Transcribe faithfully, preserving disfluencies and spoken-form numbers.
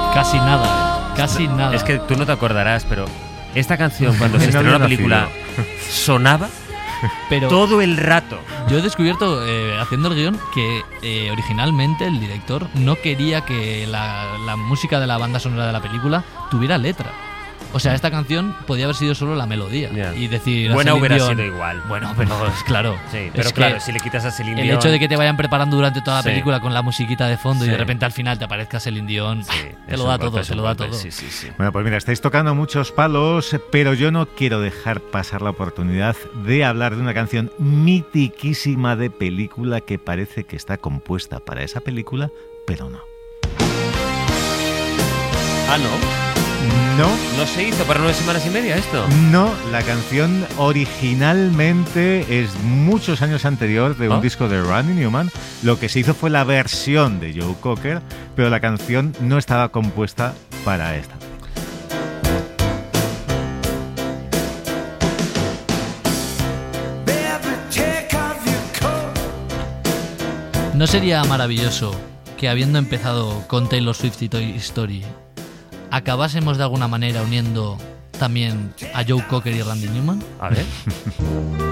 Casi nada, ¿eh? Casi nada. Es que tú no te acordarás, pero esta canción cuando se estrenó la película sonaba pero todo el rato. Yo he descubierto, eh, haciendo el guión, que eh, originalmente el director no quería que la, la música de la banda sonora de la película tuviera letra. O sea, esta canción podía haber sido solo la melodía. Yeah. Y decir... Buena Celine hubiera Dion, sido igual. Bueno, pero es claro. Sí, pero es claro, si le quitas a Celine el Dion... hecho de que te vayan preparando durante toda la Sí. película con la musiquita de fondo Sí. y de repente al final te aparezca Celine Dion, Sí, te es lo un da golpe, todo, es te un lo da golpe, todo. Sí, sí, sí. Bueno, pues mira, estáis tocando muchos palos, pero yo no quiero dejar pasar la oportunidad de hablar de una canción mitiquísima de película que parece que está compuesta para esa película, pero no. Ah, ¿no? No, ¿No se hizo para nueve semanas y media esto? no, la canción originalmente es muchos años anterior de un ¿Ah? disco de Randy Newman. Lo que se hizo fue la versión de Joe Cocker, pero la canción no estaba compuesta para esta. ¿No sería maravilloso que habiendo empezado con Taylor Swift y Toy Story, acabásemos de alguna manera uniendo también a Joe Cocker y Randy Newman? A ver...